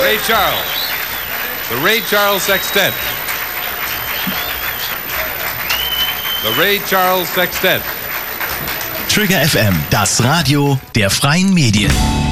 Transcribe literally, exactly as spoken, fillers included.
Ray Charles. The Ray Charles Sextet. The Ray Charles Sextet. Trigger F M, das Radio der freien Medien.